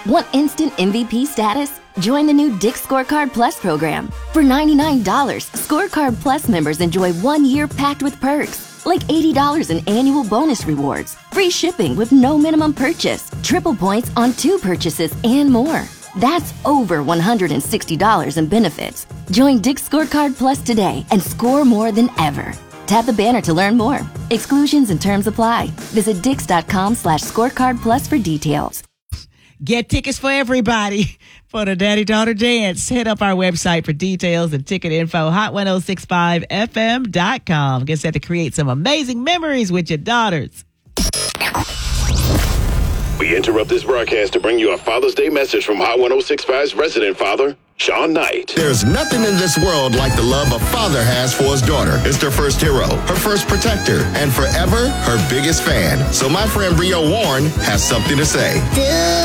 Want instant MVP status? Join the new Dick's Scorecard Plus program. For $99, Scorecard Plus members enjoy 1 year packed with perks, like $80 in annual bonus rewards, free shipping with no minimum purchase, triple points on 2 purchases, and more. That's over $160 in benefits. Join Dick's Scorecard Plus today and score more than ever. Tap the banner to learn more. Exclusions and terms apply. Visit dix.com/scorecardplus for details. Get tickets for everybody for the Daddy-Daughter Dance. Hit up our website for details and ticket info, hot1065fm.com. Get set to create some amazing memories with your daughters. We interrupt this broadcast to bring you a Father's Day message from Hot 106.5's resident father, Sean Knight. There's nothing in this world like the love a father has for his daughter. It's their first hero, her first protector, and forever her biggest fan. So my friend Rio Warren has something to say.